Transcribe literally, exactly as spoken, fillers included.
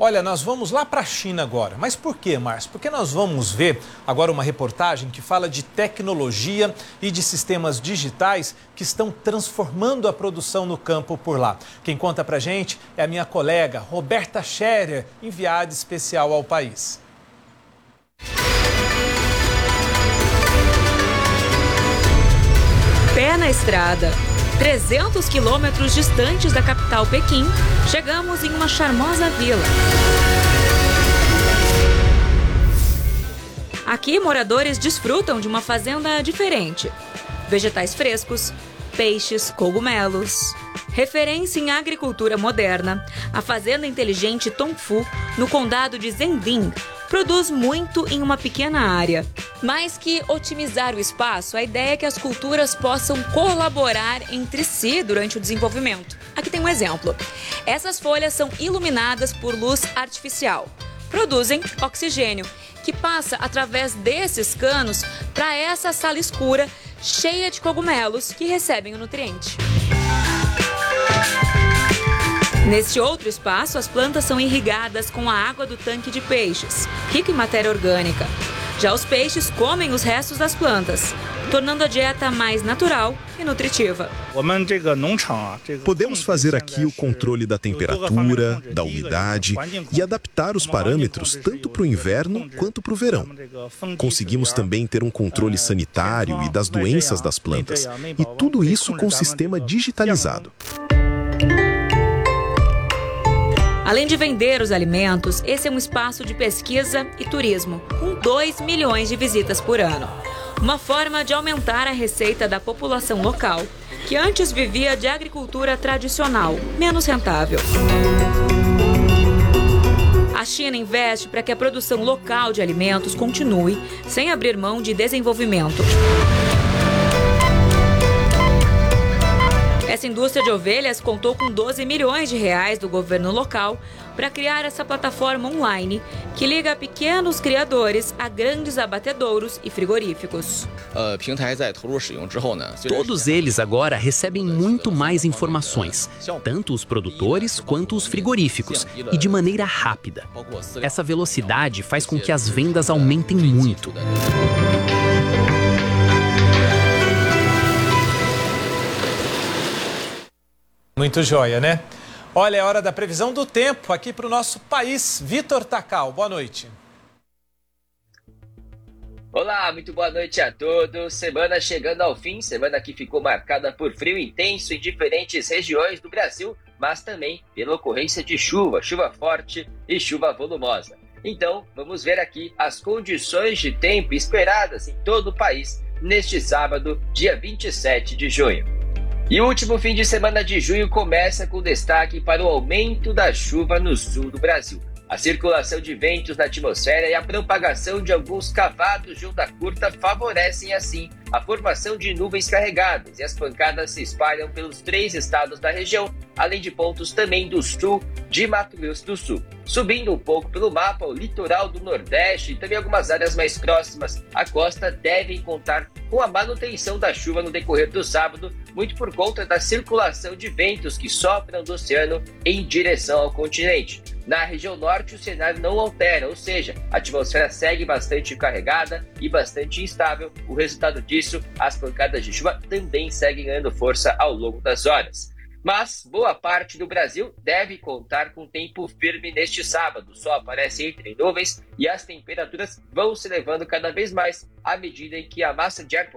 Olha, nós vamos lá para a China agora. Mas por quê, Márcio? Porque nós vamos ver agora uma reportagem que fala de tecnologia e de sistemas digitais que estão transformando a produção no campo por lá. Quem conta pra gente é a minha colega Roberta Scherer, enviada especial ao país. Pé na estrada. trezentos quilômetros distantes da capital Pequim, chegamos em uma charmosa vila. Aqui, moradores desfrutam de uma fazenda diferente. Vegetais frescos, peixes, cogumelos. Referência em agricultura moderna, a fazenda inteligente Tongfu, no condado de Zhending, produz muito em uma pequena área. Mais que otimizar o espaço, a ideia é que as culturas possam colaborar entre si durante o desenvolvimento. Aqui tem um exemplo. Essas folhas são iluminadas por luz artificial. Produzem oxigênio, que passa através desses canos para essa sala escura, cheia de cogumelos que recebem o nutriente. Neste outro espaço, as plantas são irrigadas com a água do tanque de peixes, rico em matéria orgânica. Já os peixes comem os restos das plantas, tornando a dieta mais natural e nutritiva. Podemos fazer aqui o controle da temperatura, da umidade e adaptar os parâmetros tanto para o inverno quanto para o verão. Conseguimos também ter um controle sanitário e das doenças das plantas, e tudo isso com sistema digitalizado. Além de vender os alimentos, esse é um espaço de pesquisa e turismo, com dois milhões de visitas por ano. Uma forma de aumentar a receita da população local, que antes vivia de agricultura tradicional, menos rentável. A China investe para que a produção local de alimentos continue, sem abrir mão de desenvolvimento. Essa indústria de ovelhas contou com doze milhões de reais do governo local para criar essa plataforma online que liga pequenos criadores a grandes abatedouros e frigoríficos. Todos eles agora recebem muito mais informações, tanto os produtores quanto os frigoríficos, e de maneira rápida. Essa velocidade faz com que as vendas aumentem muito. Muito joia, né? Olha, é hora da previsão do tempo aqui para o nosso país. Vitor Tacal, boa noite. Olá, muito boa noite a todos. Semana chegando ao fim, semana que ficou marcada por frio intenso em diferentes regiões do Brasil, mas também pela ocorrência de chuva, chuva forte e chuva volumosa. Então, vamos ver aqui as condições de tempo esperadas em todo o país neste sábado, dia vinte e sete de junho. E o último fim de semana de junho começa com destaque para o aumento da chuva no sul do Brasil. A circulação de ventos na atmosfera e a propagação de alguns cavados de onda curta favorecem, assim, a formação de nuvens carregadas, e as pancadas se espalham pelos três estados da região, além de pontos também do sul de Mato Grosso do Sul. Subindo um pouco pelo mapa, o litoral do Nordeste e também algumas áreas mais próximas à costa devem contar com a manutenção da chuva no decorrer do sábado, muito por conta da circulação de ventos que sopram do oceano em direção ao continente. Na região norte, o cenário não altera, ou seja, a atmosfera segue bastante carregada e bastante instável. O resultado disso, as pancadas de chuva também seguem ganhando força ao longo das horas. Mas boa parte do Brasil deve contar com tempo firme neste sábado. O sol aparece entre nuvens e as temperaturas vão se elevando cada vez mais à medida em que a massa de ar